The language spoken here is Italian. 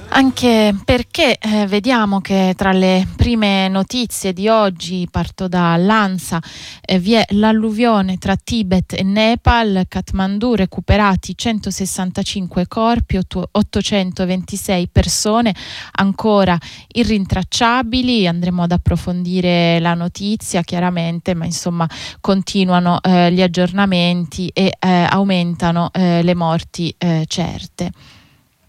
Anche perché vediamo che tra le prime notizie di oggi, parto dall'ANSA, vi è l'alluvione tra Tibet e Nepal, Kathmandu, recuperati 165 corpi, 826 persone ancora irrintracciabili. Andremo ad approfondire la notizia chiaramente, ma insomma continuano gli aggiornamenti e aumentano le morti certe.